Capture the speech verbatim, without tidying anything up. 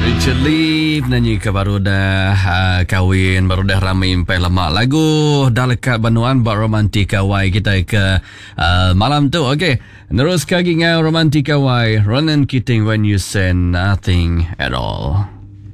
Richard Lee penyanyi ke baru dah uh, kahwin, baru dah ramai impai lama. Lagu dah lekat banuan buat romantika wai kita ke uh, malam tu. Okey, terus kagi ngau romantika wai Ronan Keating When You Say Nothing At All.